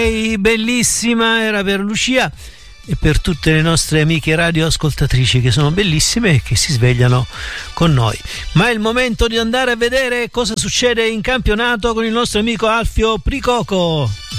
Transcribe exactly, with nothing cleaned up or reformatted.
Ok, bellissima, era per Lucia e per tutte le nostre amiche radioascoltatrici che sono bellissime e che si svegliano con noi. Ma è il momento di andare a vedere cosa succede in campionato con il nostro amico Alfio Pricoco.